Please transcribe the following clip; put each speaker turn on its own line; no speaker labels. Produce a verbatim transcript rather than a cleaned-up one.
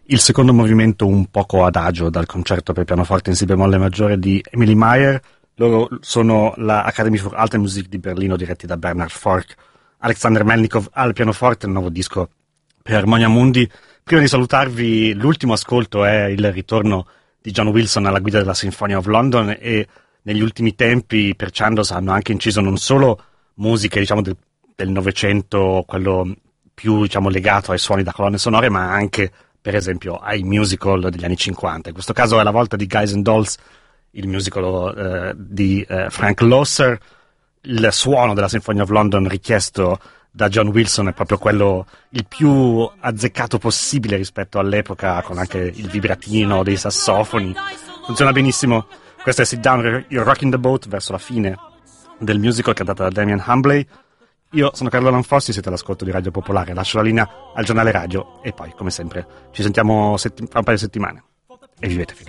il secondo movimento un poco adagio dal concerto per pianoforte in si bemolle maggiore di Emily Meyer. Loro sono la Academy für Alte Musik di Berlino, diretti da Bernhard Fork. Alexander Melnikov al pianoforte, il nuovo disco per Harmonia Mundi. Prima di salutarvi, l'ultimo ascolto è il ritorno di John Wilson alla guida della Symphony of London, e negli ultimi tempi per Chandos hanno anche inciso non solo musiche, diciamo, del, del Novecento, quello più, diciamo, legato ai suoni da colonne sonore, ma anche, per esempio, ai musical degli anni cinquanta. In questo caso è la volta di Guys and Dolls, il musical eh, di eh, Frank Loesser. Il suono della Symphony of London richiesto da John Wilson è proprio quello il più azzeccato possibile rispetto all'epoca, con anche il vibratino dei sassofoni. Funziona benissimo. Questo è Sit Down, You're Rocking the Boat, verso la fine del musical, cantata da Damien Humbley. Io sono Carlo Lanfossi, siete all'ascolto di Radio Popolare. Lascio la linea al giornale radio e poi, come sempre, ci sentiamo setti- fra un paio di settimane. E vivete felici.